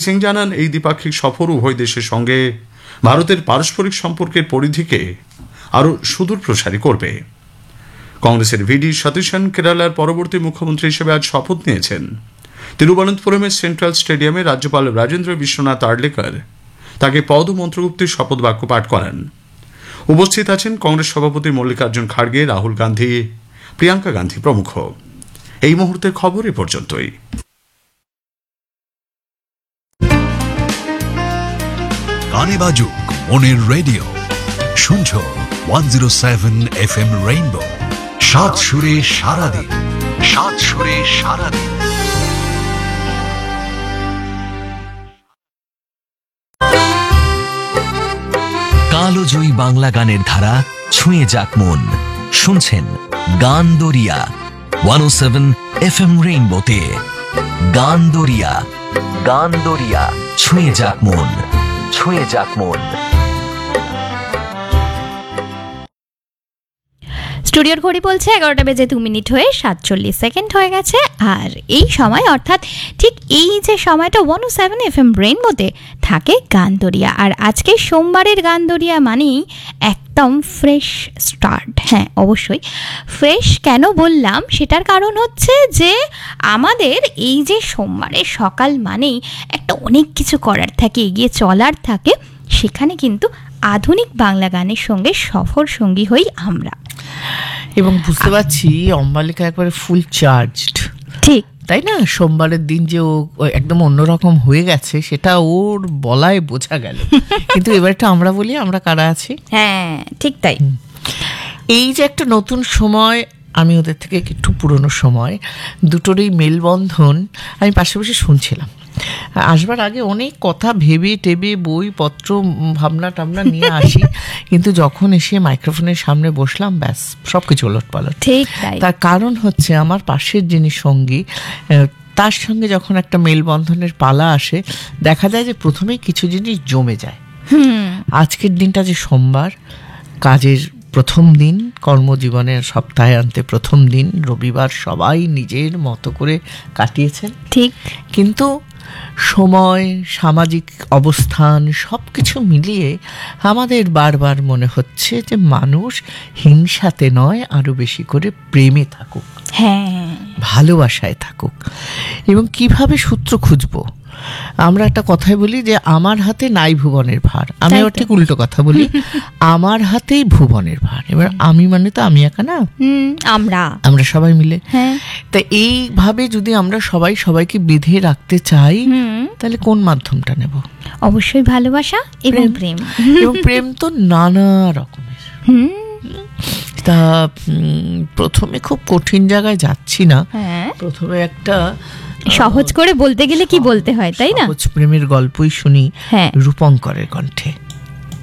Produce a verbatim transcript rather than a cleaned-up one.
সিং জানান, এই দ্বিপাক্ষিক সফর উভয় দেশের সঙ্গে ভারতের পারস্পরিক সম্পর্কের পরিধিকে আরও সুদূর প্রসারী করবে। কংগ্রেসের ভিডি সতীশন কেরালার পরবর্তী মুখ্যমন্ত্রী হিসেবে আজ শপথ নিয়েছেন। তিরুবনন্তপুরমের সেন্ট্রাল স্টেডিয়ামে রাজ্যপাল রাজেন্দ্র বিশ্বনাথ আর্লেকার তাকে পদ ও মন্ত্রগুপ্তির শপথ বাক্য পাঠ করান। উপস্থিত আছেন কংগ্রেস সভাপতি মল্লিকার্জুন খাড়গে, রাহুল গান্ধী, প্রিয়াঙ্কা গান্ধী প্রমুখ। এই মুহূর্তের খবর এ পর্যন্তই। গানে বাজুক মনের রেডিও, শুনছ one zero seven F M rainbow. সাত সুরে সারাদিন, সাত সুরে সারাদিন। কালোজয়ী বাংলা গানের ধারা ছুঁয়ে যাক মন। শুনছেন গান দরিয়া ওয়ান ও সেভেন এফ এম রেইনবোতে। গান দরিয়া, গান দরিয়া ছুঁয়ে যাক মন, ছুঁয়ে যাক মন। স্টুডিওর ঘড়ি বলছে এগারোটা বেজে দু মিনিট হয়ে সাতচল্লিশ সেকেন্ড হয়ে গেছে। আর এই সময়, অর্থাৎ ঠিক এই যে সময়টা ওয়ান ও সেভেন এফ এম রেইনবোতে থাকে গান দরিয়া। আর আজকে সোমবারের গান দরিয়া মানেই একদম ফ্রেশ স্টার্ট। হ্যাঁ, অবশ্যই ফ্রেশ কেন বললাম সেটার কারণ হচ্ছে যে আমাদের এই যে সোমবারের সকাল মানেই একটা অনেক কিছু করার থাকে, এগিয়ে চলার থাকে। সেখানে কিন্তু আধুনিক বাংলা গানের সঙ্গে সফর সঙ্গী হই আমরা। এবং বুঝতে পারছি অম্বালিকা একবারে ফুল চার্জড, ঠিক তাই না? সোমবারের দিন যে ও একদম অন্যরকম হয়ে গেছে সেটা ওর বলায় বোঝা গেল। কিন্তু এবারটা আমরা বলি আমরা কারা আছি। হ্যাঁ, ঠিক তাই। এই যে একটা নতুন সময়, আমি ওদের থেকে একটু পুরনো সময়, দুটোরই মেলবন্ধন আমি পাশাপাশি শুনছিলাম। আসবার আগে অনেক কথা ভেবে টেবে বই পত্র ভাবনা টাবনা নিয়ে আসি, কিন্তু যখন এসে মাইক্রোফোনের সামনে বসলাম ব্যাস সব কিছু ওলটপালট। ঠিক তাই। তার কারণ হচ্ছে আমার পাশের যিনি সঙ্গী, তার সঙ্গে যখন একটা মেলবন্ধনের পালা আসে দেখা যায় যে প্রথমেই কিছু জিনিস জমে যায়। আজকের দিনটা যে সোমবার, কাজের প্রথম দিন, কর্মজীবনের সপ্তাহে আনতে প্রথম দিন, রবিবার সবাই নিজের মতো করে কাটিয়েছেন, ঠিক। কিন্তু সময়, সামাজিক অবস্থান সব কিছু মিলিয়ে আমাদের বারবার মনে হচ্ছে যে মানুষ হিংসাতে নয়, আরো বেশি করে প্রেমে থাকুক, হ্যাঁ, ভালোবাসায় থাকুক। এবং কিভাবে সূত্র খুঁজবো? আমরা একটা কথাই বলি যে আমার হাতে নাই ভুবনের ভার, আমি আবার ঠিক উল্টো কথা বলি, আমার হাতেই ভুবনের ভার। এবার আমি মানে তো আমি একা না, আমরা আমরা সবাই মিলে। তা এইভাবে যদি আমরা সবাই সবাইকে বেঁধে রাখতে চাই তাহলে কোন মাধ্যমটা নেব? অবশ্যই ভালোবাসা এবং প্রেম। এবং প্রেম তো নানা রকমের। তা প্রথমে খুব কঠিন জায়গায় যাচ্ছি না, প্রথমে একটা সহজ করে বলতে গেলে কি বলতে হয়, তাই না? প্রেমের গল্পই শুনি রূপঙ্করের কণ্ঠে।